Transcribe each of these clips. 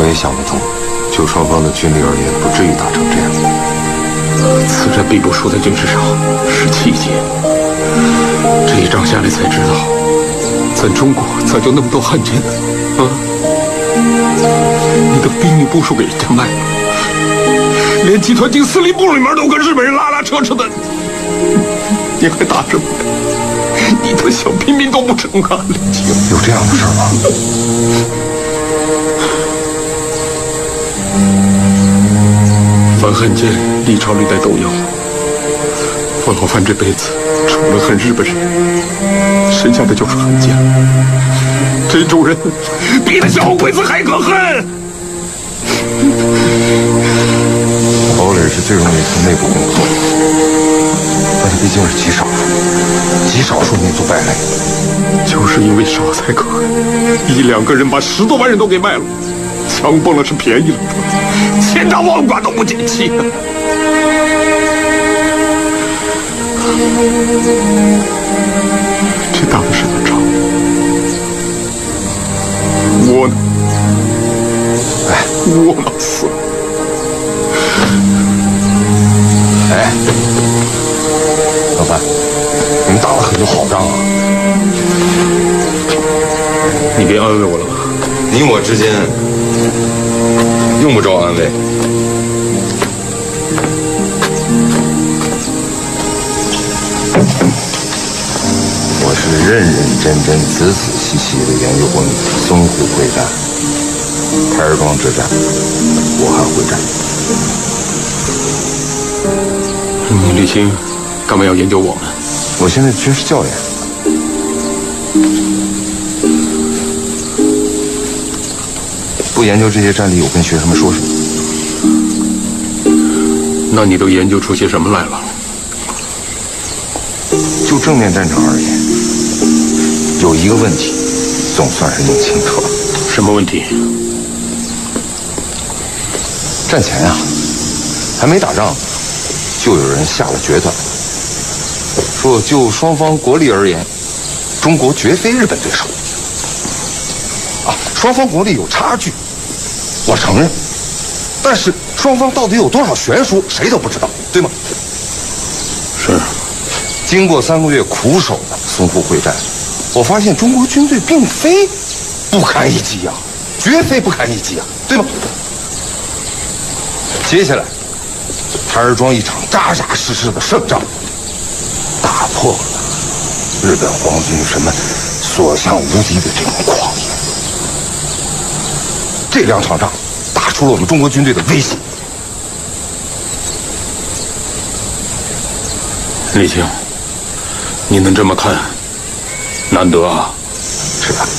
我也想不通，就双方的军力而言，不至于打成这样。 此战并不输在军事上，是气节。这一仗下来才知道，咱中国咋就那么多汉奸呢？啊！你的兵役部署给人家卖了，连集团军司令部里面都跟日本人拉拉扯扯的，你还打什么？你的小平民都不成啊！ 有这样的事吗？ 反汉奸历朝历代都有。我老范这辈子除了恨日本人，剩下的就是汉奸。这种人比那小鬼子还可恨。 堡垒是最容易从内部攻破的，但是毕竟是极少数，极少数民族败类。 就是因为少才可恨，一两个人把10多万人都给卖了，枪崩了是便宜了的，千刀万剐都不解气啊！这打的什么仗？窝囊，窝囊死了！ 哎，老范，你们打了很多好仗啊！ 你别安慰我了吧？ 你我之间用不着安慰。我是认认真真、仔仔细细地研究过你的淞沪会战、台儿庄之战、武汉会战。 你李青干嘛要研究我们？ 我现在军事教练。不研究这些战例，我跟学生们说什么？ 那你都研究出些什么来了？ 就正面战场而言，有一个问题总算是弄清楚了。 什么问题？ 战前啊，还没打仗，就有人下了决断，说就双方国力而言，中国绝非日本对手。啊，双方国力有差距，我承认，但是双方到底有多少悬殊，谁都不知道，对吗？ 是。 经过3个月苦守的淞沪会战，我发现中国军队并非不堪一击啊，绝非不堪一击啊，对吗？接下来，台儿庄一场扎扎实实的胜仗，打破了日本皇军什么所向无敌的这种狂野。这2场仗打出了我们中国军队的威信。 李青，你能这么看，难得啊。 是的。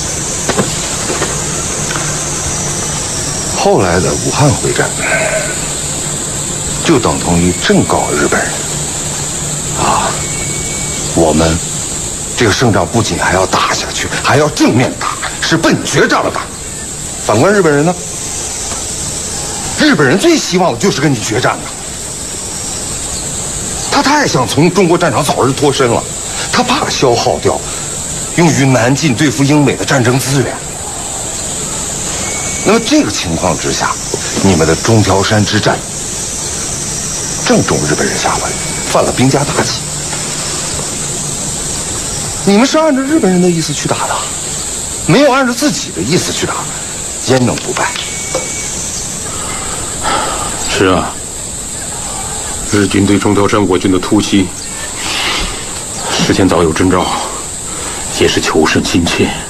后来的武汉会战，就等同于正告日本人啊，我们这个胜仗不仅还要打下去，还要正面打，是奔决战了打。反观日本人呢，日本人最希望的就是跟你决战的，他太想从中国战场早日脱身了，他怕消耗掉用于南进对付英美的战争资源。那么这个情况之下，你们的中条山之战正中日本人下怀，犯了兵家大忌。你们是按照日本人的意思去打的，没有按照自己的意思去打，焉能不败？ 是啊，日军对中条山我军的突袭，事前早有征兆，也是求胜心切。